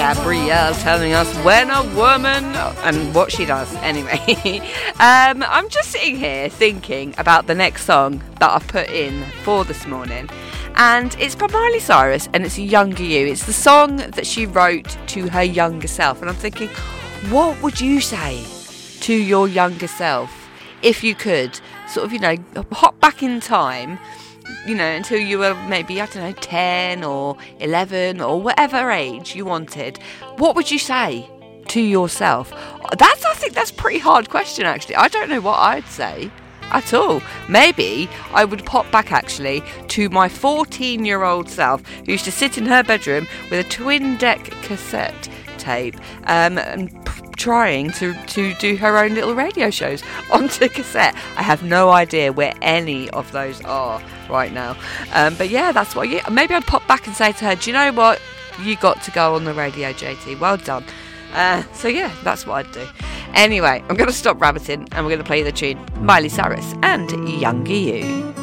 Gabrielle telling us when a woman and what she does. Anyway, I'm just sitting here thinking about the next song that I've put in for this morning, and it's from Miley Cyrus, and it's Younger You. It's the song that she wrote to her younger self, and I'm thinking, what would you say to your younger self if you could sort of, hop back in time, until you were maybe, 10 or 11 or whatever age you wanted? What would you say to yourself? I think that's a pretty hard question, actually. I don't know what I'd say at all. Maybe I would pop back, actually, to my 14-year-old self, who used to sit in her bedroom with a twin-deck cassette tape and trying to do her own little radio shows onto cassette. I have no idea where any of those are right now, but yeah, that's what maybe I'd pop back and say to her, do you know what, you got to go on the radio, JT, well done. So yeah, that's what I'd do. Anyway, I'm going to stop rabbiting and we're going to play the tune Miley Cyrus and Younger You.